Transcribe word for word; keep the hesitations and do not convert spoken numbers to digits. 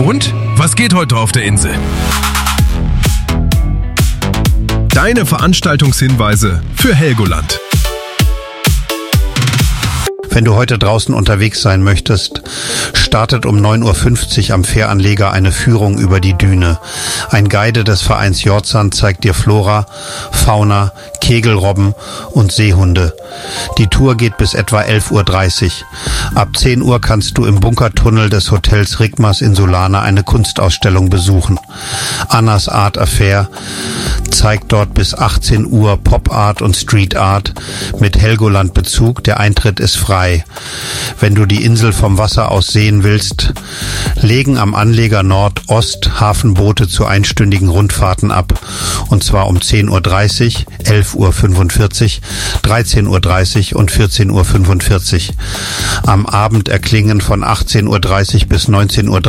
Und was geht heute auf der Insel? Deine Veranstaltungshinweise für Helgoland. Wenn du heute draußen unterwegs sein möchtest, startet um neun Uhr fünfzig am Fähranleger eine Führung über die Düne. Ein Guide des Vereins Jordsand zeigt dir Flora, Fauna, Kegelrobben und Seehunde. Die Tour geht bis etwa elf Uhr dreißig. Ab zehn Uhr kannst du im Bunkertunnel des Hotels Rigmas in Solana eine Kunstausstellung besuchen. Annas Art Affair zeigt dort bis achtzehn Uhr Pop Art und Street Art mit Helgoland-Bezug. Der Eintritt ist frei. Wenn du die Insel vom Wasser aus sehen willst, legen am Anleger Nordost Hafenboote zu einstündigen Rundfahrten ab. Und zwar um zehn Uhr dreißig, elf Uhr fünfundvierzig, dreizehn Uhr dreißig und vierzehn Uhr fünfundvierzig. Am Abend erklingen von achtzehn Uhr dreißig bis neunzehn Uhr